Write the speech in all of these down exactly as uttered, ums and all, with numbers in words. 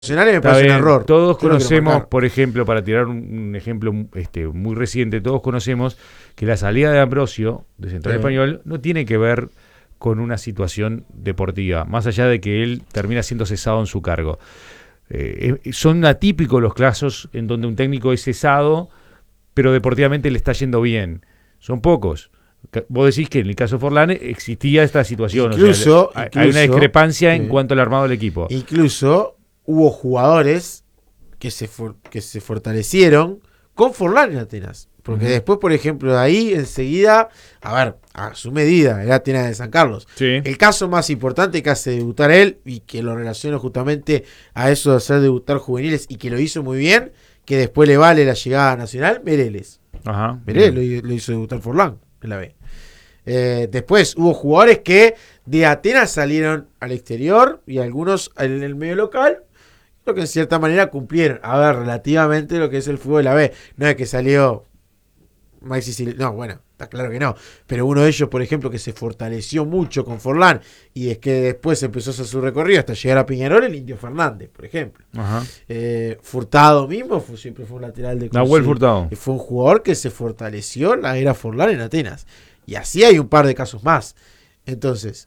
Me Está parece bien. un error. Todos Yo lo quiero conocemos, marcar. por ejemplo, para tirar un, un ejemplo este, muy reciente, todos conocemos que la salida de Ambrosio, de Central Sí. Español, no tiene que ver con una situación deportiva, más allá de que él termina siendo cesado en su cargo. Eh, eh, son atípicos los casos en donde un técnico es cesado, pero deportivamente le está yendo bien. Son pocos. Ca- Vos decís que en el caso de Forlán existía esta situación, Incluso, o sea, hay- hay incluso, una discrepancia en sí. cuanto al armado del equipo. Incluso hubo jugadores que se, for- que se fortalecieron con Forlán en Atenas. Porque Ujú. después, por ejemplo, de ahí enseguida, a ver, a su medida, era Atenas de San Carlos. Sí. El caso más importante que hace debutar él, y que lo relaciono justamente a eso de hacer debutar juveniles, y que lo hizo muy bien, que después le vale la llegada nacional, Mereles. Ajá. Mereles bien. lo, lo hizo debutar Forlán en la B. Eh, después hubo jugadores que de Atenas salieron al exterior y algunos en el medio local, lo que en cierta manera cumplieron. A ver, relativamente lo que es el fútbol de la B. No es que salió Maxi Sil- No, bueno, está claro que no. Pero uno de ellos, por ejemplo, que se fortaleció mucho con Forlán y es que después empezó a hacer su recorrido hasta llegar a Peñarol, el Indio Fernández, por ejemplo. Ajá. Eh, Furtado mismo fue, siempre fue un lateral de Nahuel Cruzeiro. Furtado. Y fue un jugador que se fortaleció en la era Forlán en Atenas. Y así hay un par de casos más. Entonces,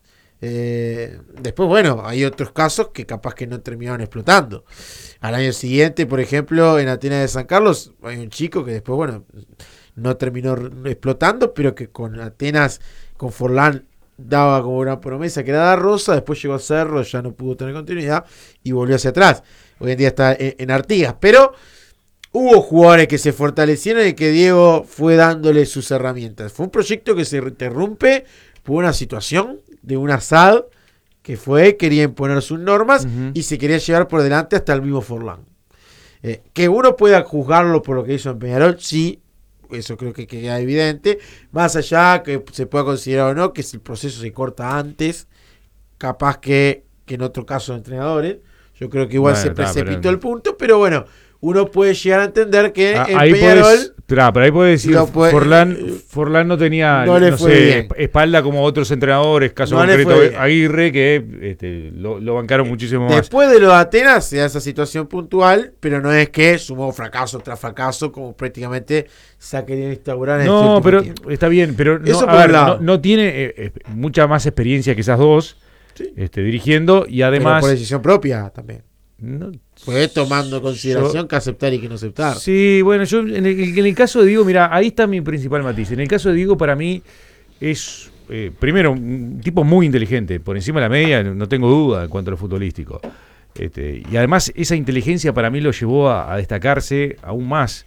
eh, después, bueno, hay otros casos que capaz que no terminaron explotando. Al año siguiente, por ejemplo, en Atenas de San Carlos, hay un chico que después, bueno, no terminó explotando, pero que con Atenas, con Forlán, daba como una promesa que era Da Rosa. Después llegó a Cerro, ya no pudo tener continuidad y volvió hacia atrás. Hoy en día está en, en Artigas, pero hubo jugadores que se fortalecieron y que Diego fue dándole sus herramientas. Fue un proyecto que se interrumpe por una situación de una S A D que fue, quería imponer sus normas Ujú. y se quería llevar por delante hasta el mismo Forlán. Eh, que uno pueda juzgarlo por lo que hizo en Peñarol, sí, eso creo que queda evidente. Más allá que se pueda considerar o no que si el proceso se corta antes, capaz que, que en otro caso de entrenadores. Yo creo que igual Bueno, se está, precipitó pero- el punto, pero bueno, uno puede llegar a entender que Ah, en ahí Peñarol podés, tra, pero ahí podés decir, lo puede- Forlán, eh, Forlán no tenía, no no, le fue sé, bien. espalda como otros entrenadores, caso No le concreto fue bien. Aguirre, que este, lo, lo bancaron muchísimo más. Después de lo de Atenas se da esa situación puntual, pero no es que sumó fracaso tras fracaso como prácticamente se ha querido instaurar en este No, último pero tiempo. está bien, pero no, Eso a por un ver, lado. no, no tiene eh, eh, mucha más experiencia que esas dos Sí. este, dirigiendo y Pero además... por decisión propia también. no, Fue tomando en consideración yo- que aceptar y que no aceptar. Sí, bueno, yo en el, en el caso de Diego, mira, ahí está mi principal matiz. En el caso de Diego, para mí, es, eh, primero, un tipo muy inteligente, por encima de la media, no tengo duda en cuanto a lo futbolístico. Este, y además, esa inteligencia para mí lo llevó a, a destacarse aún más.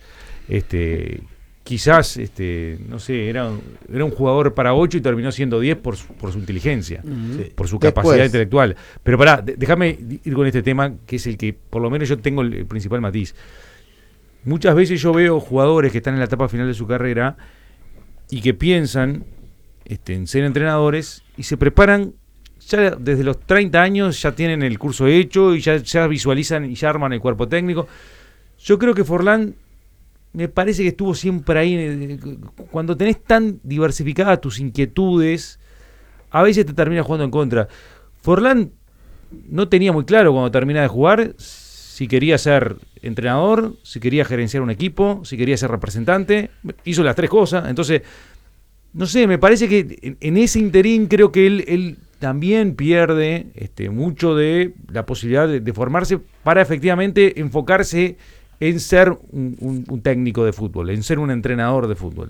Este, quizás, este, no sé, era, un- era un jugador para ocho y terminó siendo diez por su, por su inteligencia. Sí. Por su Después, capacidad intelectual. Pero pará, de- déjame ir con este tema, que es el que por lo menos yo tengo el, el principal matiz. Muchas veces yo veo jugadores que están en la etapa final de su carrera y que piensan este, en ser entrenadores y se preparan, ya desde los treinta años ya tienen el curso hecho y ya, ya visualizan y ya arman el cuerpo técnico. Yo creo que Forlán me parece que estuvo siempre ahí. eh, Cuando tenés tan diversificadas tus inquietudes, a veces te termina jugando en contra. Forlán no tenía muy claro cuando termina de jugar si quería ser entrenador, si quería gerenciar un equipo, si quería ser representante. Hizo las tres cosas. Entonces, no sé, me parece que en, en ese interín creo que él, él también pierde este, mucho de la posibilidad de, de formarse para efectivamente enfocarse en ser un, un, un técnico de fútbol, en ser un entrenador de fútbol.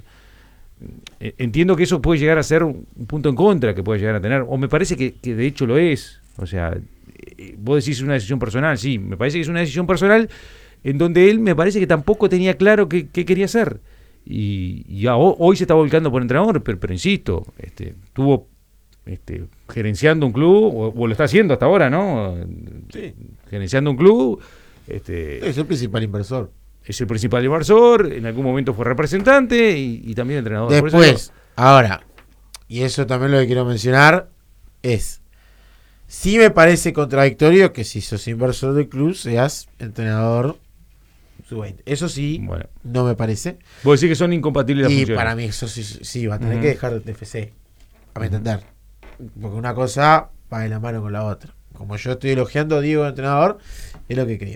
Eh, Entiendo que eso puede llegar a ser un punto en contra que puede llegar a tener, o me parece que, que de hecho lo es. O sea, eh, vos decís una decisión personal, sí, me parece que es una decisión personal en donde él me parece que tampoco tenía claro qué, qué quería hacer. Y, y a- hoy se está volcando por entrenador, pero, pero insisto, este, estuvo este, gerenciando un club, o, o lo está haciendo hasta ahora, ¿no? Sí. Gerenciando un club. Este, Es el principal inversor. es el principal inversor, en algún momento fue representante y, y también entrenador. Por eso Después, ahora, y eso también lo que quiero mencionar es, sí me parece contradictorio que si sos inversor del club seas entrenador sub veinte. Eso sí, digo, bueno, no me parece. vos decís que son incompatibles las Y funciones. para mí eso sí, sí va a tener Ujú. que dejar de F C, a mi entender. Porque una cosa va de la mano con la otra. como yo estoy elogiando a Diego, el entrenador, es lo que quería.